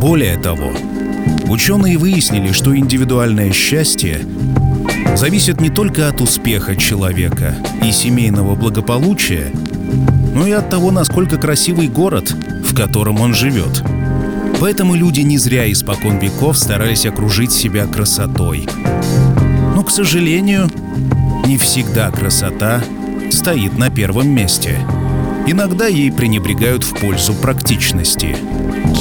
Более того, ученые выяснили, что индивидуальное счастье зависит не только от успеха человека и семейного благополучия, но и от того, насколько красивый город, в котором он живет. Поэтому люди не зря испокон веков старались окружить себя красотой. Но, к сожалению, не всегда красота стоит на первом месте. Иногда ей пренебрегают в пользу практичности.